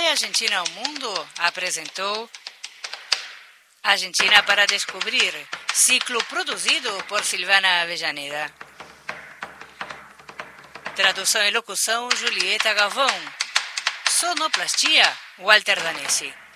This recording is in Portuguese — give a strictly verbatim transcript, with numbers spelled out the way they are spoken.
Argentina ao Mundo apresentou Argentina para Descobrir, ciclo produzido por Silvana Avellaneda. Tradução e locução, Julieta Gavão. Sonoplastia, Walter Danesi.